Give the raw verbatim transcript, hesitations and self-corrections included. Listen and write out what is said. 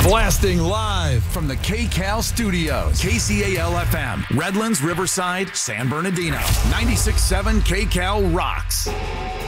Blasting live from the K C A L studios. K C A L F M, Redlands, Riverside, San Bernardino. ninety-six point seven K C A L rocks.